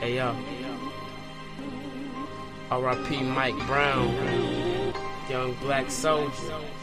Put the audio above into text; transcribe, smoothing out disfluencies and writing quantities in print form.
Hey yo, R.I.P. Mike Brown, Young Black Soldier.